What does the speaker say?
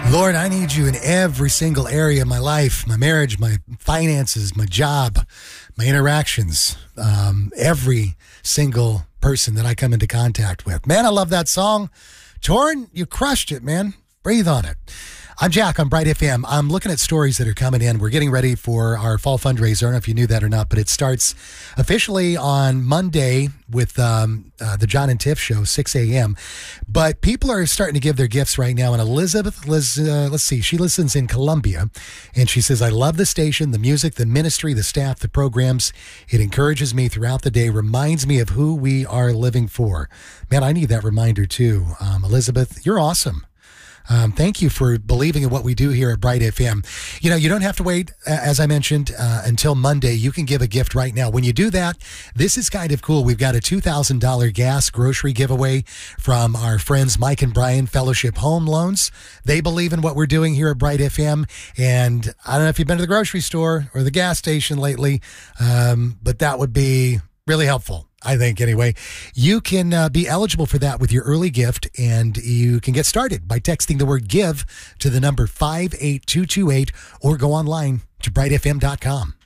Lord, I need you in every single area of my life, my marriage, my finances, my job, my interactions, every single person that I come into contact with. Man, I love that song. Torn, you crushed it, man. Breathe on it. I'm Jack on Bright FM. I'm looking at stories that are coming in. We're getting ready for our fall fundraiser. I don't know if you knew that or not, but it starts officially on Monday with the John and Tiff show, 6 a.m. But people are starting to give their gifts right now. And Elizabeth, let's see, she listens in Columbia. And she says, I love the station, the music, the ministry, the staff, the programs. It encourages me throughout the day, reminds me of who we are living for. Man, I need that reminder too. Elizabeth, you're awesome. Thank you for believing in what we do here at Bright FM. You know, you don't have to wait, as I mentioned, until Monday. You can give a gift right now. When you do that, this is kind of cool. We've got a $2,000 gas grocery giveaway from our friends Mike and Brian, Fellowship Home Loans. They believe in what we're doing here at Bright FM. And I don't know if you've been to the grocery store or the gas station lately, but that would be really helpful. I think anyway. You can be eligible for that with your early gift, and you can get started by texting the word give to the number 58228 or go online to brightfm.com.